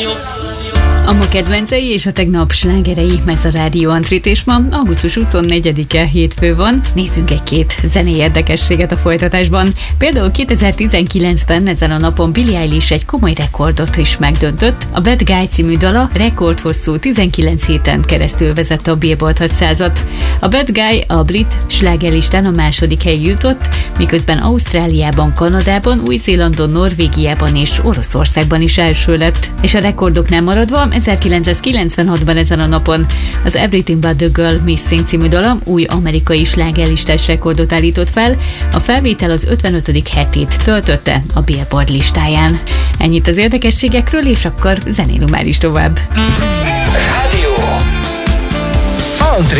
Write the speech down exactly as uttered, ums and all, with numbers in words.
A ma kedvencei és a tegnap slágerei, ez a Rádió Antrit, és ma augusztus huszonnegyedike hétfő van. Nézzünk egy-két zenei érdekességet a folytatásban. Például kétezer-tizenkilencben ezen a napon Billie Eilish egy komoly rekordot is megdöntött. A Bad Guy című dala rekordhosszú tizenkilenc héten keresztül vezette a Billboard hatszázat. A Bad Guy a brit slágerlistán a második helyig jutott, miközben Ausztráliában, Kanadában, Új-Zélandon, Norvégiában és Oroszországban is első lett. És a rekordoknál maradva ezerkilencszázkilencvenhatban ezen a napon az Everything But The Girl Missing című dala új amerikai slágerlistás rekordot állított fel, a felvétel az ötvenötödik hetét töltötte a Billboard listáján. Ennyit az érdekességekről, és akkor zenélünk már is tovább. Rádió